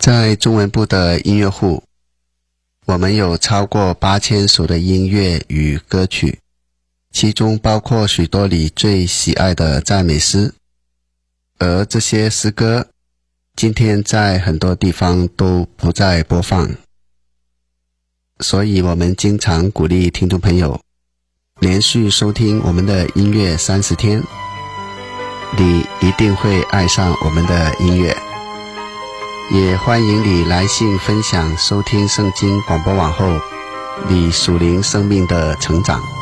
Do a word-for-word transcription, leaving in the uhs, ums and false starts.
在中文部的音乐库，我们有超过八千首的音乐与歌曲，其中包括许多你最喜爱的赞美诗，而这些诗歌今天在很多地方都不再播放，所以我们经常鼓励听众朋友连续收听我们的音乐三十天，你一定会爱上我们的音乐。也欢迎你来信分享收听圣经广播网后你属灵生命的成长。